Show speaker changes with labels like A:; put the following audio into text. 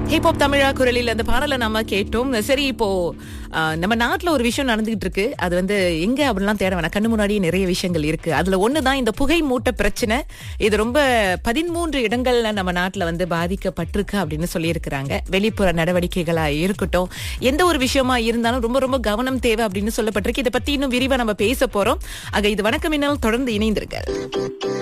A: Hip hop தமிழா குரலில் அந்த பாடலை நாம கேட்டோம். சரி, இப்போ நம்ம நாட்டுல ஒரு விஷயம் நடந்துகிட்டு இருக்கு. அது எங்க அப்படிலாம் தேட வேணாம், கண்ணு முன்னாடியே நிறைய விஷயங்கள் இருக்கு. அதுல ஒண்ணுதான் இந்த புகை மூட்ட பிரச்சனை. இது ரொம்ப 13 இடங்கள்ல நம்ம நாட்டுல பாதிக்கப்பட்டிருக்கு அப்படின்னு சொல்லி இருக்கிறாங்க. வெளிப்புற நடவடிக்கைகளா இருக்கட்டும், எந்த ஒரு விஷயமா இருந்தாலும் ரொம்ப ரொம்ப கவனம் தேவை அப்படின்னு சொல்லப்பட்டிருக்கு. இதை பத்தி இன்னும் விரிவா நம்ம பேச போறோம். ஆக இது வணக்கம், இன்னும் தொடர்ந்து இணைந்திருக்க.